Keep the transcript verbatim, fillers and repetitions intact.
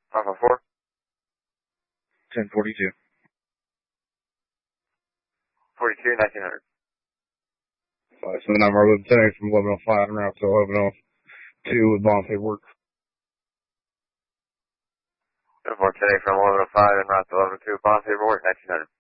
five oh four. ten forty-two. forty-two, nineteen hundred. five seven nine eleven ten from eleven oh five and route to eleven oh two with bond paperwork. seven four ten from eleven oh five and route to eleven oh two, bond paperwork, nineteen hundred.